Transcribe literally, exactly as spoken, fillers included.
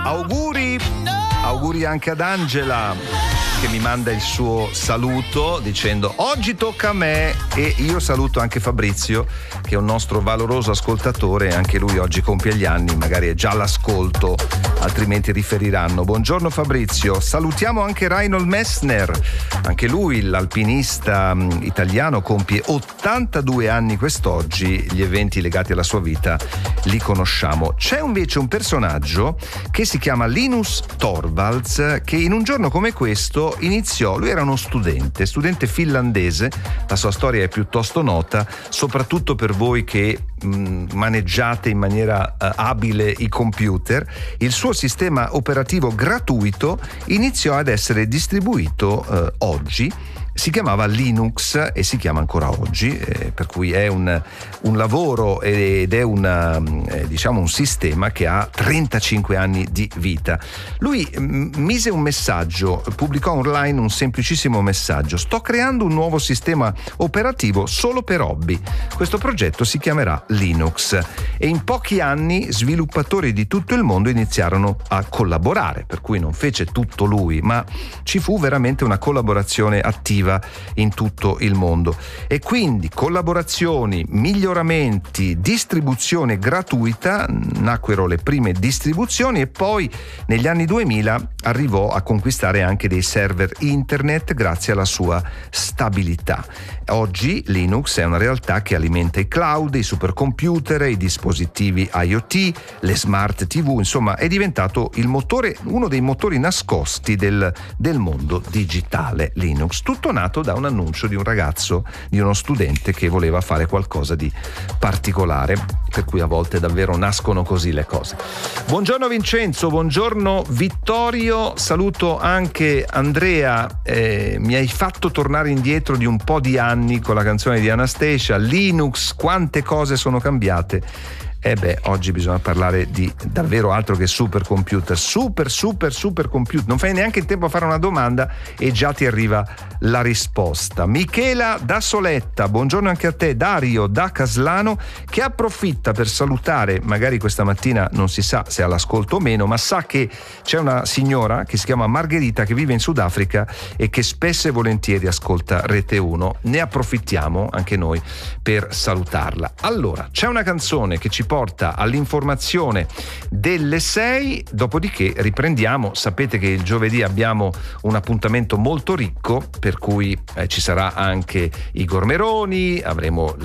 Auguri, auguri anche ad Angela, che mi manda il suo saluto dicendo oggi tocca a me, e io saluto anche Fabrizio, che è un nostro valoroso ascoltatore, anche lui oggi compie gli anni, magari è già all'ascolto, altrimenti riferiranno. Buongiorno Fabrizio. Salutiamo anche Reinhold Messner, anche lui l'alpinista mh, italiano, compie ottantadue anni quest'oggi, gli eventi legati alla sua vita li conosciamo. C'è invece un personaggio che si chiama Linus Torvalds, che in un giorno come questo iniziò, lui era uno studente, studente finlandese, la sua storia è piuttosto nota, soprattutto per voi che mh, maneggiate in maniera uh, abile i computer. Il suo sistema operativo gratuito iniziò ad essere distribuito uh, oggi. Si chiamava Linux e si chiama ancora oggi, eh, per cui è un, un lavoro ed è una, eh, diciamo un sistema che ha trentacinque anni di vita. Lui m- mise un messaggio, pubblicò online un semplicissimo messaggio: sto creando un nuovo sistema operativo solo per hobby. Questo progetto si chiamerà Linux, e in pochi anni sviluppatori di tutto il mondo iniziarono a collaborare, per cui non fece tutto lui, ma ci fu veramente una collaborazione attiva in tutto il mondo, e quindi collaborazioni, miglioramenti, distribuzione gratuita, nacquero le prime distribuzioni, e poi negli anni duemila arrivò a conquistare anche dei server internet grazie alla sua stabilità. Oggi Linux è una realtà che alimenta i cloud, i supercomputer, i dispositivi IoT, le smart tivù, insomma è diventato il motore, uno dei motori nascosti del, del mondo digitale. Linux, tutto nato da un annuncio di un ragazzo, di uno studente che voleva fare qualcosa di particolare, per cui a volte davvero nascono così le cose. Buongiorno Vincenzo, buongiorno Vittorio, saluto anche Andrea, eh, mi hai fatto tornare indietro di un po' di anni con la canzone di Anastasia. Linux, quante cose sono cambiate. E eh beh, oggi bisogna parlare di davvero altro che supercomputer, super super super computer. Non fai neanche il tempo a fare una domanda e già ti arriva la risposta. Michela da Soletta, buongiorno anche a te. Dario da Caslano, che approfitta per salutare, magari questa mattina non si sa se è all'ascolto o meno, ma sa che c'è una signora che si chiama Margherita, che vive in Sudafrica e che spesso e volentieri ascolta Rete uno. Ne approfittiamo anche noi per salutarla. Allora, c'è una canzone che ci porta all'informazione delle sei, dopodiché riprendiamo. Sapete che il giovedì abbiamo un appuntamento molto ricco, per cui eh, ci sarà anche Igor Meroni, avremo